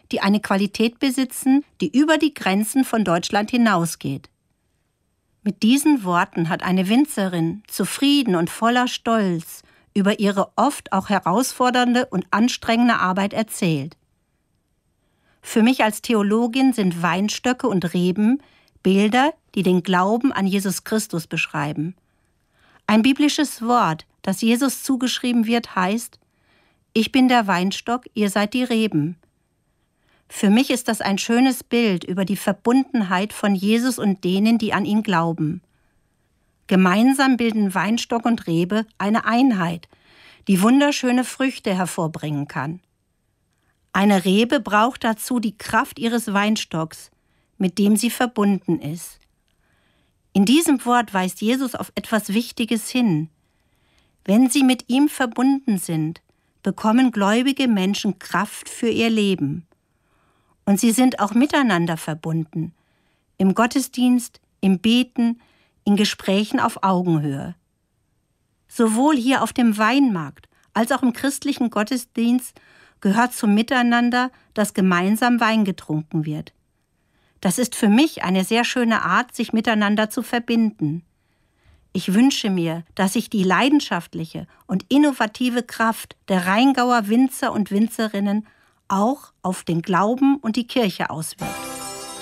die eine Qualität besitzen, die über die Grenzen von Deutschland hinausgeht. Mit diesen Worten hat eine Winzerin zufrieden und voller Stolz über ihre oft auch herausfordernde und anstrengende Arbeit erzählt. Für mich als Theologin sind Weinstöcke und Reben Bilder, die den Glauben an Jesus Christus beschreiben. Ein biblisches Wort, das Jesus zugeschrieben wird, heißt: Ich bin der Weinstock, ihr seid die Reben. Für mich ist das ein schönes Bild über die Verbundenheit von Jesus und denen, die an ihn glauben. Gemeinsam bilden Weinstock und Rebe eine Einheit, die wunderschöne Früchte hervorbringen kann. Eine Rebe braucht dazu die Kraft ihres Weinstocks, mit dem sie verbunden ist. In diesem Wort weist Jesus auf etwas Wichtiges hin. Wenn sie mit ihm verbunden sind, bekommen gläubige Menschen Kraft für ihr Leben. Und sie sind auch miteinander verbunden, im Gottesdienst, im Beten, in Gesprächen auf Augenhöhe. Sowohl hier auf dem Weinmarkt als auch im christlichen Gottesdienst gehört zum Miteinander, dass gemeinsam Wein getrunken wird. Das ist für mich eine sehr schöne Art, sich miteinander zu verbinden. Ich wünsche mir, dass sich die leidenschaftliche und innovative Kraft der Rheingauer Winzer und Winzerinnen auch auf den Glauben und die Kirche auswirkt.